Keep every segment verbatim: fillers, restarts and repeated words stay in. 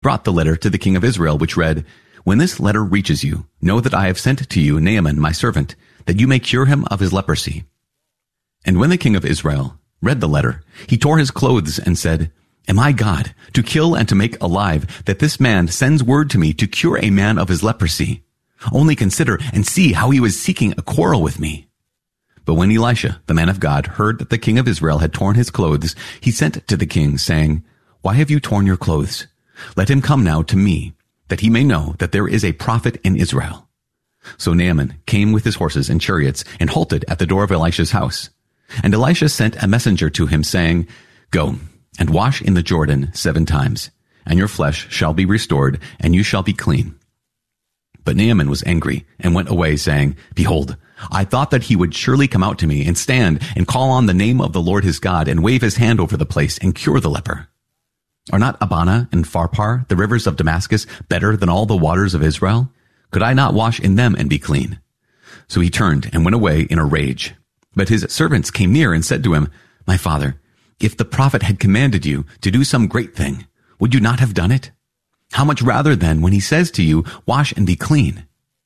brought the letter to the king of Israel, which read, "When this letter reaches you, know that I have sent to you Naaman, my servant, that you may cure him of his leprosy." And when the king of Israel read the letter, he tore his clothes and said, "Am I God, to kill and to make alive, that this man sends word to me to cure a man of his leprosy? Only consider and see how he was seeking a quarrel with me." But when Elisha, the man of God, heard that the king of Israel had torn his clothes, he sent to the king, saying, "Why have you torn your clothes? Let him come now to me, that he may know that there is a prophet in Israel." So Naaman came with his horses and chariots and halted at the door of Elisha's house. And Elisha sent a messenger to him, saying, "Go and wash in the Jordan seven times, and your flesh shall be restored, and you shall be clean." But Naaman was angry and went away, saying, "Behold, I thought that he would surely come out to me and stand and call on the name of the Lord his God and wave his hand over the place and cure the leper. Are not Abana and Pharpar, the rivers of Damascus, better than all the waters of Israel? Could I not wash in them and be clean?" So he turned and went away in a rage. But his servants came near and said to him, "My father, if the prophet had commanded you to do some great thing, would you not have done it? How much rather then when he says to you, 'Wash and be clean'?"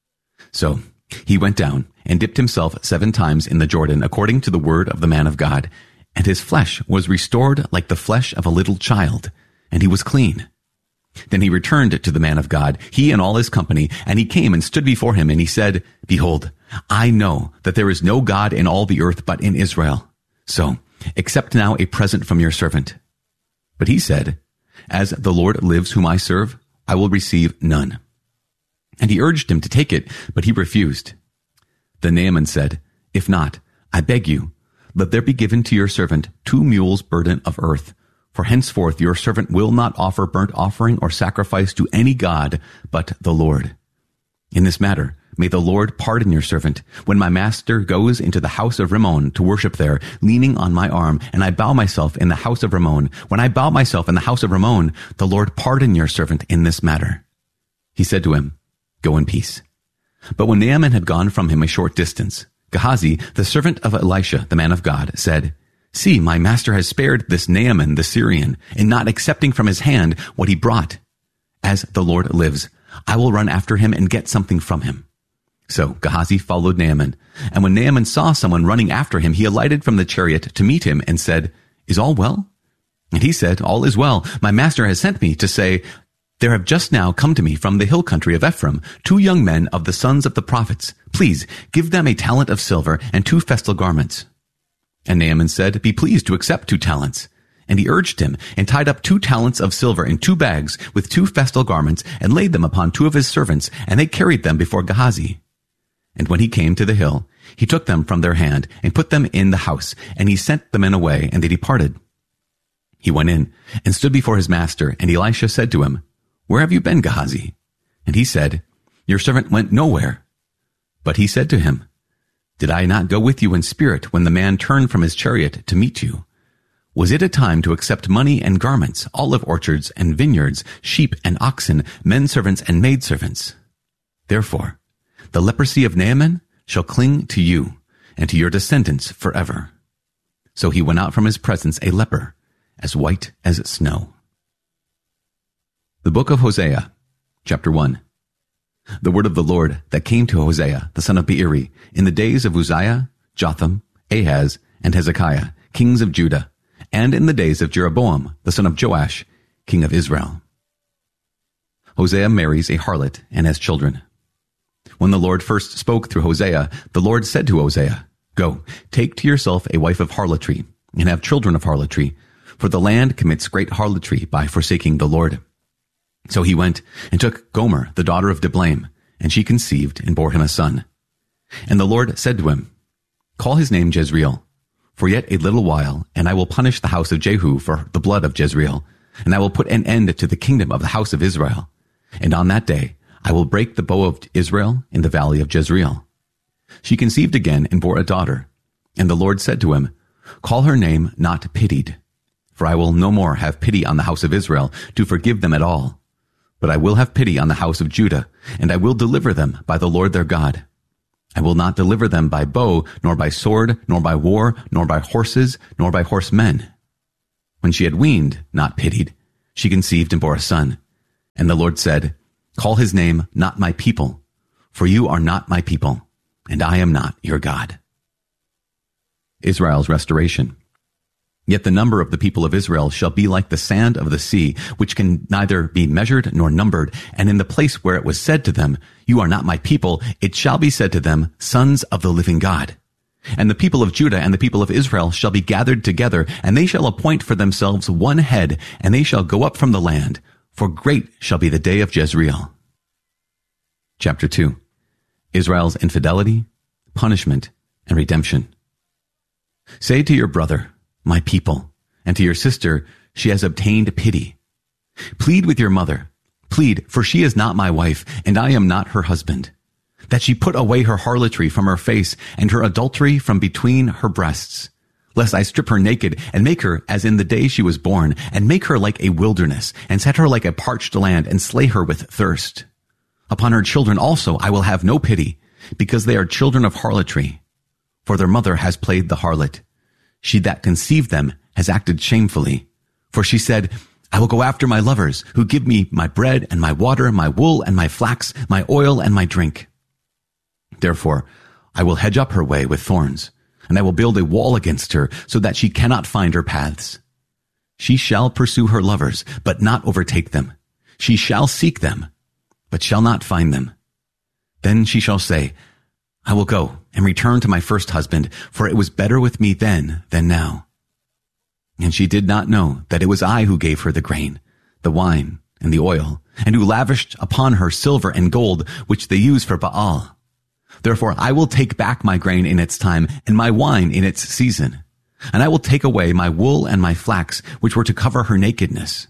So he went down and dipped himself seven times in the Jordan according to the word of the man of God, and his flesh was restored like the flesh of a little child, and he was clean. Then he returned to the man of God, he and all his company, and he came and stood before him, and he said, "Behold, I know that there is no God in all the earth but in Israel. So accept now a present from your servant." But he said, "As the Lord lives whom I serve, I will receive none." And he urged him to take it, but he refused. Then Naaman said, "If not, I beg you, let there be given to your servant two mules' burden of earth, for henceforth your servant will not offer burnt offering or sacrifice to any god but the Lord. In this matter, may the Lord pardon your servant, when my master goes into the house of Rimmon to worship there, leaning on my arm, and I bow myself in the house of Rimmon. When I bow myself in the house of Rimmon, the Lord pardon your servant in this matter." He said to him, "Go in peace." But when Naaman had gone from him a short distance, Gehazi, the servant of Elisha, the man of God, said, "See, my master has spared this Naaman the Syrian, in not accepting from his hand what he brought. As the Lord lives, I will run after him and get something from him." So Gehazi followed Naaman, and when Naaman saw someone running after him, he alighted from the chariot to meet him and said, "Is all well?" And he said, "All is well. My master has sent me to say, there have just now come to me from the hill country of Ephraim two young men of the sons of the prophets. Please give them a talent of silver and two festal garments." And Naaman said, "Be pleased to accept two talents." And he urged him, and tied up two talents of silver in two bags with two festal garments, and laid them upon two of his servants, and they carried them before Gehazi. And when he came to the hill, he took them from their hand, and put them in the house, and he sent the men away, and they departed. He went in, and stood before his master, and Elisha said to him, "Where have you been, Gehazi?" And he said, "Your servant went nowhere." But he said to him, "Did I not go with you in spirit when the man turned from his chariot to meet you? Was it a time to accept money and garments, olive orchards and vineyards, sheep and oxen, men servants and maid servants? Therefore, the leprosy of Naaman shall cling to you and to your descendants forever." So he went out from his presence a leper, as white as snow. The Book of Hosea, Chapter one. The word of the Lord that came to Hosea, the son of Beeri, in the days of Uzziah, Jotham, Ahaz, and Hezekiah, kings of Judah, and in the days of Jeroboam, the son of Joash, king of Israel. Hosea marries a harlot and has children. When the Lord first spoke through Hosea, the Lord said to Hosea, "Go, take to yourself a wife of harlotry, and have children of harlotry, for the land commits great harlotry by forsaking the Lord." So he went and took Gomer, the daughter of Diblaim, and she conceived and bore him a son. And the Lord said to him, "Call his name Jezreel, for yet a little while, and I will punish the house of Jehu for the blood of Jezreel, and I will put an end to the kingdom of the house of Israel. And on that day I will break the bow of Israel in the valley of Jezreel." She conceived again and bore a daughter. And the Lord said to him, "Call her name Not Pitied, for I will no more have pity on the house of Israel to forgive them at all. But I will have pity on the house of Judah, and I will deliver them by the Lord their God. I will not deliver them by bow, nor by sword, nor by war, nor by horses, nor by horsemen." When she had weaned, Not Pitied, she conceived and bore a son. And the Lord said, Call his name not my people, for you are not my people, and I am not your God. Israel's restoration. Yet the number of the people of Israel shall be like the sand of the sea, which can neither be measured nor numbered. And in the place where it was said to them, You are not my people, it shall be said to them, Sons of the living God. And the people of Judah and the people of Israel shall be gathered together, and they shall appoint for themselves one head, and they shall go up from the land, for great shall be the day of Jezreel. Chapter two. Israel's infidelity, punishment, and redemption. Say to your brother, My people, and to your sister, She has obtained pity. Plead with your mother. Plead, for she is not my wife, and I am not her husband. That she put away her harlotry from her face, and her adultery from between her breasts. Lest I strip her naked, and make her as in the day she was born, and make her like a wilderness, and set her like a parched land, and slay her with thirst. Upon her children also I will have no pity, because they are children of harlotry. For their mother has played the harlot. She that conceived them has acted shamefully. For she said, I will go after my lovers, who give me my bread and my water, my wool and my flax, my oil and my drink. Therefore I will hedge up her way with thorns, and I will build a wall against her, so that she cannot find her paths. She shall pursue her lovers, but not overtake them. She shall seek them, but shall not find them. Then she shall say, I will go and return to my first husband, for it was better with me then than now. And she did not know that it was I who gave her the grain, the wine, and the oil, and who lavished upon her silver and gold, which they use for Baal. Therefore I will take back my grain in its time, and my wine in its season. And I will take away my wool and my flax, which were to cover her nakedness.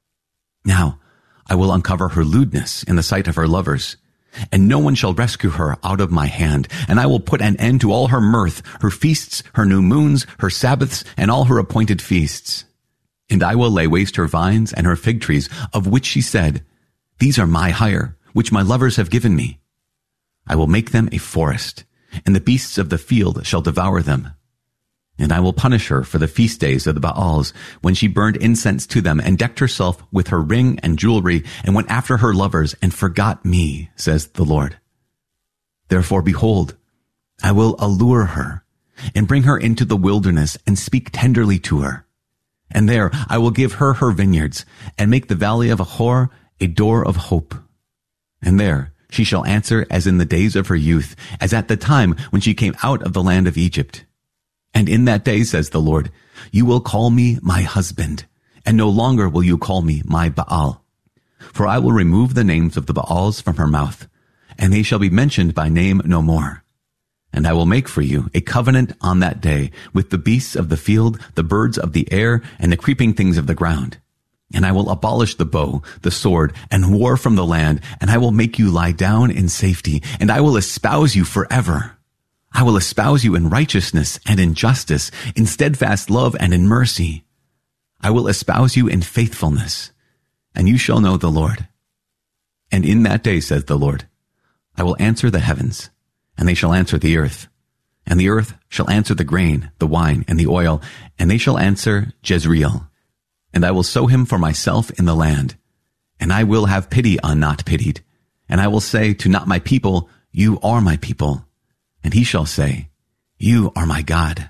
Now I will uncover her lewdness in the sight of her lovers, and no one shall rescue her out of my hand. And I will put an end to all her mirth, her feasts, her new moons, her Sabbaths, and all her appointed feasts. And I will lay waste her vines and her fig trees, of which she said, These are my hire, which my lovers have given me. I will make them a forest, and the beasts of the field shall devour them. And I will punish her for the feast days of the Baals, when she burned incense to them, and decked herself with her ring and jewelry, and went after her lovers, and forgot me, says the Lord. Therefore, behold, I will allure her, and bring her into the wilderness, and speak tenderly to her. And there I will give her her vineyards, and make the valley of Achor a door of hope. And there she shall answer as in the days of her youth, as at the time when she came out of the land of Egypt. And in that day, says the Lord, you will call me my husband, and no longer will you call me my Baal. For I will remove the names of the Baals from her mouth, and they shall be mentioned by name no more. And I will make for you a covenant on that day with the beasts of the field, the birds of the air, and the creeping things of the ground. And I will abolish the bow, the sword, and war from the land, and I will make you lie down in safety, and I will espouse you forever. I will espouse you in righteousness and in justice, in steadfast love and in mercy. I will espouse you in faithfulness, and you shall know the Lord. And in that day, says the Lord, I will answer the heavens, and they shall answer the earth. And the earth shall answer the grain, the wine, and the oil, and they shall answer Jezreel. And I will sow him for myself in the land, and I will have pity on not pitied. And I will say to not my people, you are my people. And he shall say, you are my God.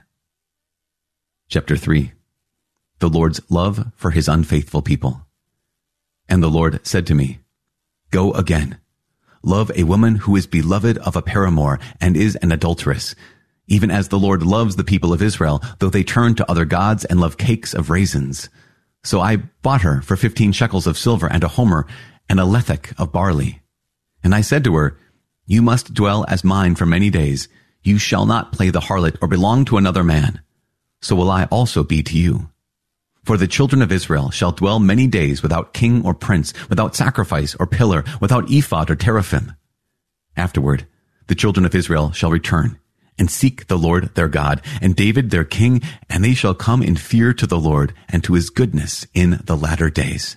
Chapter three. The Lord's love for his unfaithful people. And the Lord said to me, go again. Love a woman who is beloved of a paramour and is an adulteress, even as the Lord loves the people of Israel, though they turn to other gods and love cakes of raisins. So I bought her for fifteen shekels of silver and a homer and a lethek of barley. And I said to her, you must dwell as mine for many days. You shall not play the harlot or belong to another man. So will I also be to you. For the children of Israel shall dwell many days without king or prince, without sacrifice or pillar, without ephod or teraphim. Afterward, the children of Israel shall return and seek the Lord their God, and David their king, and they shall come in fear to the Lord and to his goodness in the latter days.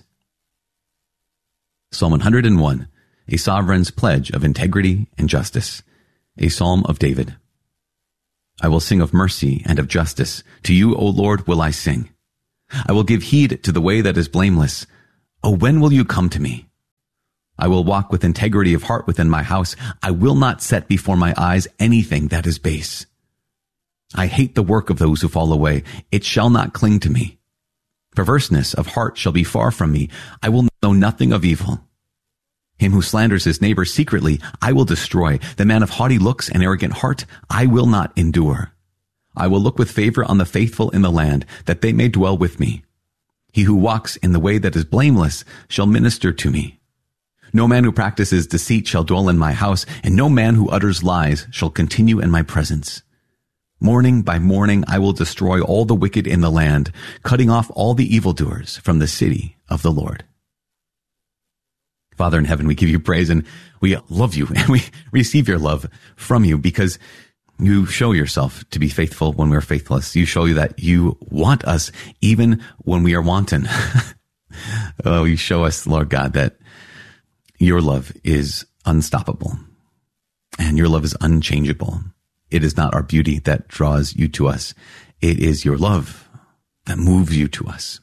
Psalm one hundred one, a sovereign's pledge of integrity and justice, a psalm of David. I will sing of mercy and of justice. To you, O Lord, will I sing. I will give heed to the way that is blameless. O when will you come to me? I will walk with integrity of heart within my house. I will not set before my eyes anything that is base. I hate the work of those who fall away. It shall not cling to me. Perverseness of heart shall be far from me. I will know nothing of evil. Him who slanders his neighbor secretly, I will destroy. The man of haughty looks and arrogant heart, I will not endure. I will look with favor on the faithful in the land, that they may dwell with me. He who walks in the way that is blameless shall minister to me. No man who practices deceit shall dwell in my house, and no man who utters lies shall continue in my presence. Morning by morning I will destroy all the wicked in the land, cutting off all the evildoers from the city of the Lord. Father in heaven, we give you praise and we love you and we receive your love from you because you show yourself to be faithful when we're faithless. You show you that you want us even when we are wanton. Oh, you show us, Lord God, that your love is unstoppable and your love is unchangeable. It is not our beauty that draws you to us. It is your love that moves you to us.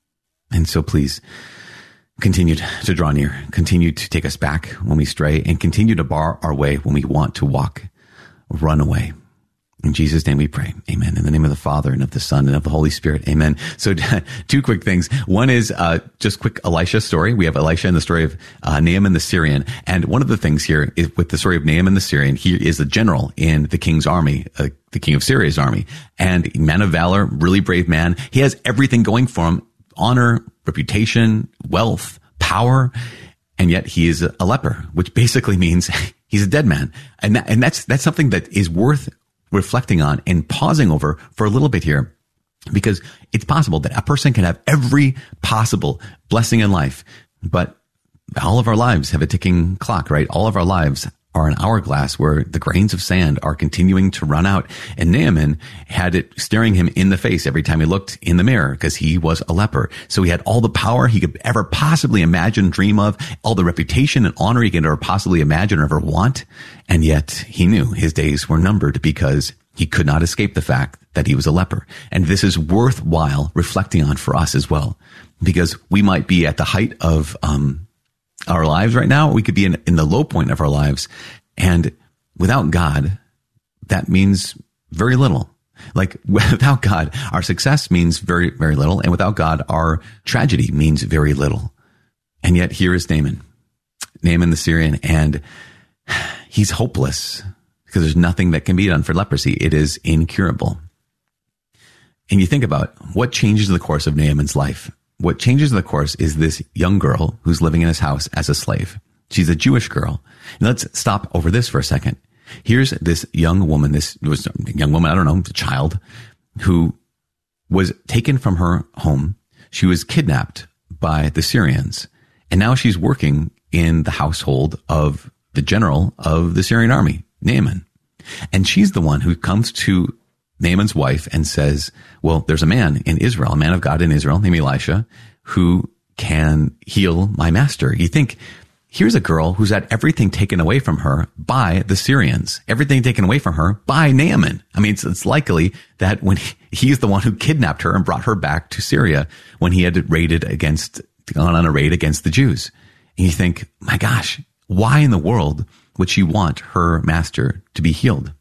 And so please continue to draw near, continue to take us back when we stray, and continue to bar our way when we want to walk, run away. In Jesus' name we pray. Amen. In the name of the Father and of the Son and of the Holy Spirit. Amen. So two quick things. One is uh just quick Elisha story. We have Elisha in the story of uh, Naaman the Syrian. And one of the things here is with the story of Naaman the Syrian, he is a general in the king's army, uh, the king of Syria's army. And man of valor, really brave man. He has everything going for him. Honor, reputation, wealth, power. And yet he is a leper, which basically means he's a dead man. And that, and that's, that's something that is worth reflecting on and pausing over for a little bit here, because it's possible that a person can have every possible blessing in life, but all of our lives have a ticking clock, right? All of our lives are an hourglass where the grains of sand are continuing to run out. And Naaman had it staring him in the face every time he looked in the mirror because he was a leper. So he had all the power he could ever possibly imagine, dream of, all the reputation and honor he could ever possibly imagine or ever want. And yet he knew his days were numbered because he could not escape the fact that he was a leper. And this is worthwhile reflecting on for us as well, because we might be at the height of, um, our lives right now. We could be in, in the low point of our lives. And without God, that means very little. Like without God, our success means very, very little. And without God, our tragedy means very little. And yet here is Naaman, Naaman the Syrian, and he's hopeless because there's nothing that can be done for leprosy. It is incurable. And you think about what changes the course of Naaman's life. What changes the course is this young girl who's living in his house as a slave. She's a Jewish girl. And let's stop over this for a second. Here's this young woman, this was a young woman, I don't know, a child, who was taken from her home. She was kidnapped by the Syrians. And now she's working in the household of the general of the Syrian army, Naaman. And she's the one who comes to Naaman's wife and says, well, there's a man in Israel, a man of God in Israel named Elisha, who can heal my master. You think, here's a girl who's had everything taken away from her by the Syrians, everything taken away from her by Naaman. I mean, it's, it's likely that when he, he's the one who kidnapped her and brought her back to Syria when he had raided against, gone on a raid against the Jews. And you think, my gosh, why in the world would she want her master to be healed?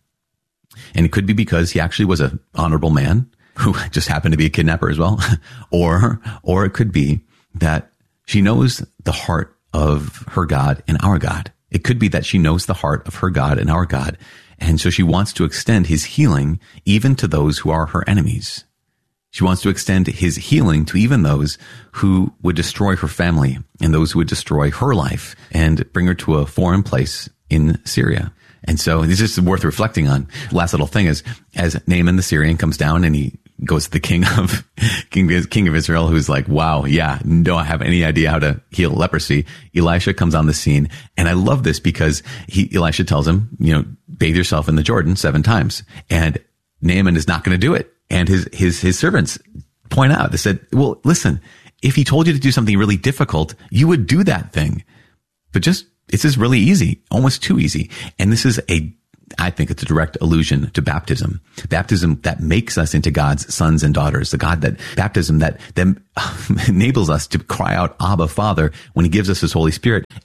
And it could be because he actually was an honorable man who just happened to be a kidnapper as well. or, or it could be that she knows the heart of her God and our God. It could be that she knows the heart of her God and our God. And so she wants to extend his healing even to those who are her enemies. She wants to extend his healing to even those who would destroy her family and those who would destroy her life and bring her to a foreign place in Syria. And so this is worth reflecting on. Last little thing is, as Naaman the Syrian comes down and he goes to the king of king, king of Israel, who's like, wow, yeah, don't have any idea how to heal leprosy. Elisha comes on the scene. And I love this because he, Elisha tells him, you know, bathe yourself in the Jordan seven times. And Naaman is not going to do it. And his, his, his servants point out, they said, well, listen, if he told you to do something really difficult, you would do that thing. But just, it's just really easy, almost too easy. And this is a, I think it's a direct allusion to baptism. Baptism that makes us into God's sons and daughters. The God that, baptism that then enables us to cry out, Abba, Father, when he gives us his Holy Spirit.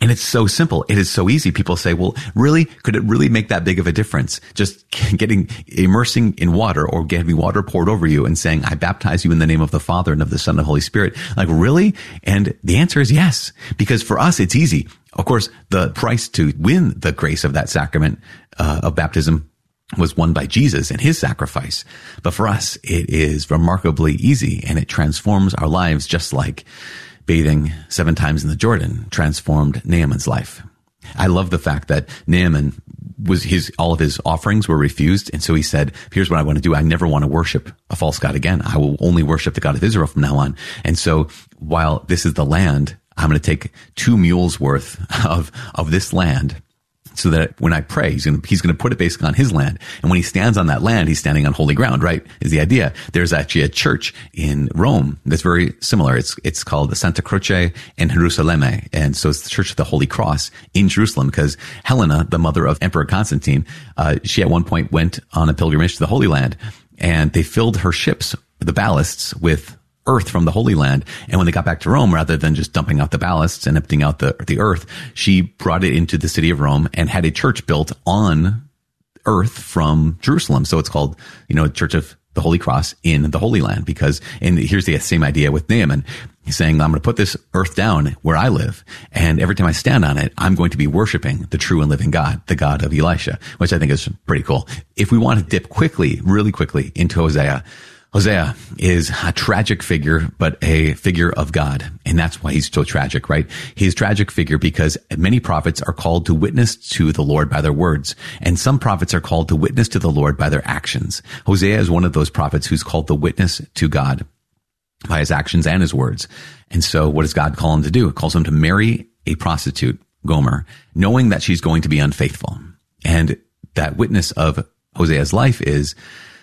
And it's so simple. It is so easy. People say, well, really, could it really make that big of a difference? Just getting, immersing in water or getting water poured over you and saying, I baptize you in the name of the Father and of the Son and the Holy Spirit. Like, really? And the answer is yes, because for us, it's easy. Of course, the price to win the grace of that sacrament uh, of baptism was won by Jesus and his sacrifice. But for us, it is remarkably easy, and it transforms our lives, just like bathing seven times in the Jordan transformed Naaman's life. I love the fact that Naaman was his, all of his offerings were refused. And so he said, here's what I want to do. I never want to worship a false god again. I will only worship the God of Israel from now on. And so while this is the land, I'm going to take two mules worth of, of this land, so that when I pray, he's going to, he's going to put it basically on his land. And when he stands on that land, he's standing on holy ground, right? Is the idea. There's actually a church in Rome that's very similar. It's, it's called the Santa Croce in Jerusalem. And so it's the Church of the Holy Cross in Jerusalem, because Helena, the mother of Emperor Constantine, uh, she at one point went on a pilgrimage to the Holy Land, and they filled her ships, the ballasts, with earth from the Holy Land. And when they got back to Rome, rather than just dumping out the ballasts and emptying out the, the earth, she brought it into the city of Rome and had a church built on earth from Jerusalem. So it's called, you know, Church of the Holy Cross in the Holy Land, because, and here's the same idea with Naaman. He's saying, I'm going to put this earth down where I live, and every time I stand on it, I'm going to be worshiping the true and living God, the God of Elisha, which I think is pretty cool. If we want to dip quickly, really quickly into Hosea, Hosea is a tragic figure, but a figure of God. And that's why he's so tragic, right? He's a tragic figure because many prophets are called to witness to the Lord by their words. And some prophets are called to witness to the Lord by their actions. Hosea is one of those prophets who's called to witness to God by his actions and his words. And so what does God call him to do? It calls him to marry a prostitute, Gomer, knowing that she's going to be unfaithful. And that witness of Hosea's life is,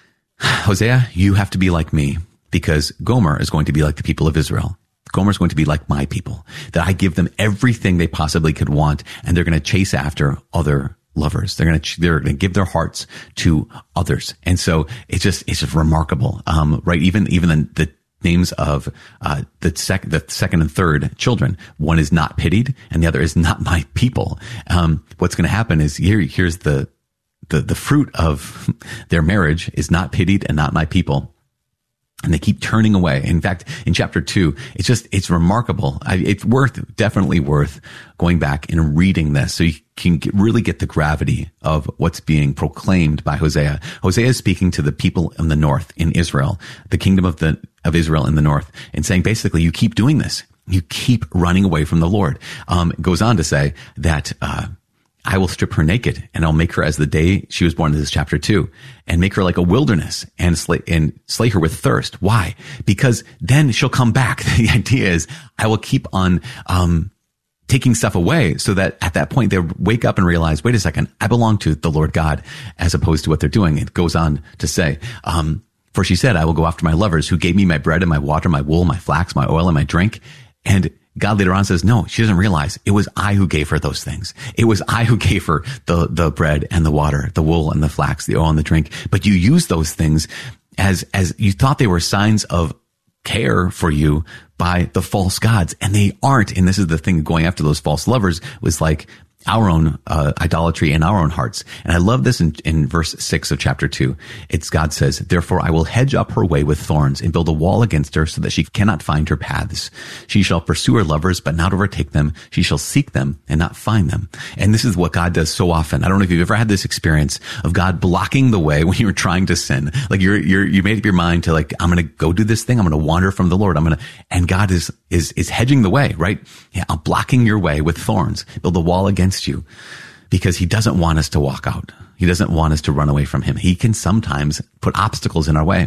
Hosea, you have to be like me, because Gomer is going to be like the people of Israel. Gomer is going to be like my people, that I give them everything they possibly could want, and they're going to chase after other lovers. They're going to, they're going to give their hearts to others. And so it's just, it's just remarkable. Um, right. Even, even the, the names of, uh, the sec, the second and third children, one is not pitied and the other is not my people. Um, what's going to happen is here, here's the, The, the fruit of their marriage is not pitied and not my people. And they keep turning away. In fact, in chapter two, it's just, it's remarkable. I, it's worth, definitely worth going back and reading this so you can get, really get the gravity of what's being proclaimed by Hosea. Hosea is speaking to the people in the north, in Israel, the kingdom of the, of Israel in the north, and saying basically, you keep doing this. You keep running away from the Lord. Um, it goes on to say that, uh, I will strip her naked, and I'll make her as the day she was born. This is chapter two, and make her like a wilderness and slay, and slay her with thirst. Why? Because then she'll come back. The idea is I will keep on, um, taking stuff away so that at that point they wake up and realize, wait a second, I belong to the Lord God as opposed to what they're doing. It goes on to say, um, for she said, I will go after my lovers who gave me my bread and my water, my wool, my flax, my oil, and my drink. And God later on says, no, she doesn't realize it was I who gave her those things. It was I who gave her the, the bread and the water, the wool and the flax, the oil and the drink. But you use those things as, as you thought they were signs of care for you by the false gods, and they aren't. And this is the thing, going after those false lovers was like our own uh, idolatry in our own hearts. And I love this in, in verse six of chapter two. It's God says, therefore I will hedge up her way with thorns and build a wall against her so that she cannot find her paths. She shall pursue her lovers, but not overtake them. She shall seek them and not find them. And this is what God does so often. I don't know if you've ever had this experience of God blocking the way when you're trying to sin. Like you're, you're, you made up your mind to like, I'm going to go do this thing. I'm going to wander from the Lord. I'm going to, and God is, is, is hedging the way, right? Yeah. I'm blocking your way with thorns. Build a wall against you, because he doesn't want us to walk out. He doesn't want us to run away from him. He can sometimes put obstacles in our way.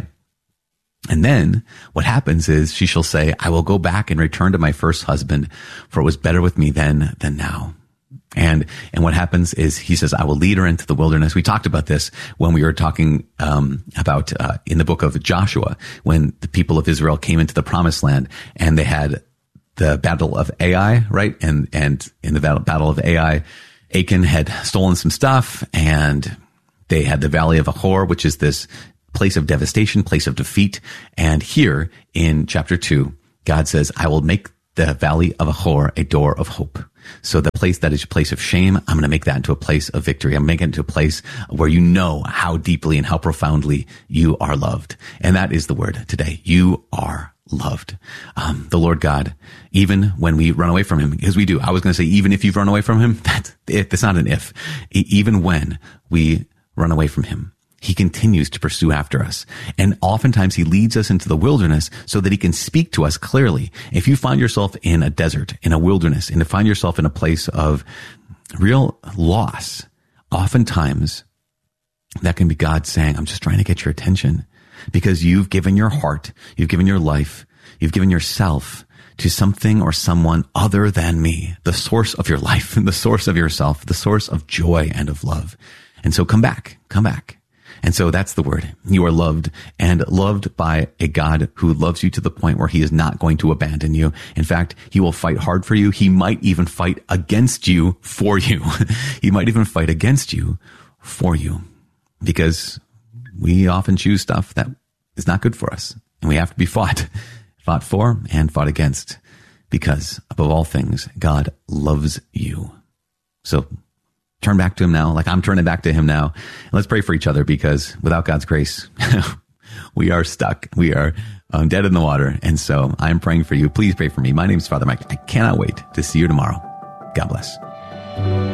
And then what happens is she shall say, I will go back and return to my first husband, for it was better with me then than now. And, and what happens is he says, I will lead her into the wilderness. We talked about this when we were talking, um, about, uh, in the book of Joshua, when the people of Israel came into the promised land and they had the battle of Ai, right? And, and in the battle, battle of Ai, Achan had stolen some stuff, and they had the Valley of Achor, which is this place of devastation, place of defeat. And here in chapter two, God says, I will make the Valley of Achor a door of hope. So the place that is a place of shame, I'm going to make that into a place of victory. I'm going to make it into a place where you know how deeply and how profoundly you are loved. And that is the word today. You are loved. Um, the Lord God, even when we run away from him, because we do. I was going to say, even if you've run away from him, that's, that's not an if. Even when we run away from him, he continues to pursue after us. And oftentimes he leads us into the wilderness so that he can speak to us clearly. If you find yourself in a desert, in a wilderness, and to find yourself in a place of real loss, oftentimes that can be God saying, I'm just trying to get your attention because you've given your heart, you've given your life, you've given yourself to something or someone other than me, the source of your life, the source of yourself, the source of joy and of love. And so come back, come back. And so that's the word. You are loved, and loved by a God who loves you to the point where he is not going to abandon you. In fact, he will fight hard for you. He might even fight against you for you. He might even fight against you for you, because we often choose stuff that is not good for us, and we have to be fought, fought for and fought against, because above all things, God loves you. So turn back to him now, like I'm turning back to him now. And let's pray for each other, because without God's grace, we are stuck. We are um, dead in the water. And so I'm praying for you. Please pray for me. My name is Father Mike. I cannot wait to see you tomorrow. God bless.